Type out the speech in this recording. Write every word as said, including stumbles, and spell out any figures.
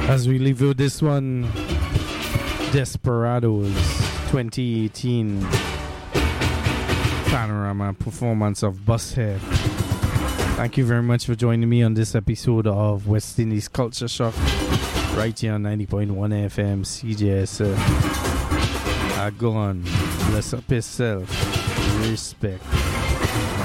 As we leave with this one, Desperados twenty eighteen Panorama performance of Bushead. Thank you very much for joining me on this episode of West Indies Culture Shock right here on ninety point one F M C J S. Uh, go on, bless up yourself, respect.